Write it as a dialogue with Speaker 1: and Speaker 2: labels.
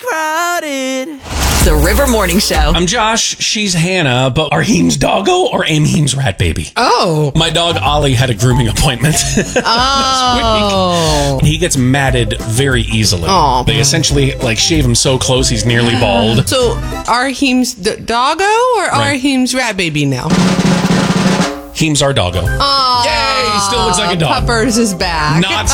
Speaker 1: crowded.
Speaker 2: The River Morning Show.
Speaker 3: I'm Josh. She's Hannah. But are Heem's doggo or Heem's rat baby?
Speaker 4: Oh.
Speaker 3: My dog Ollie had a grooming appointment
Speaker 4: Oh.
Speaker 3: last week. He gets matted very easily.
Speaker 4: Aw.
Speaker 3: They essentially shave him so close he's nearly bald.
Speaker 4: So, are Heem's doggo or are
Speaker 3: Right.
Speaker 4: Heem's rat baby now?
Speaker 3: Heem's our doggo.
Speaker 4: Oh.
Speaker 3: Yay! Still looks like a dog.
Speaker 4: Puppers is back.
Speaker 3: Not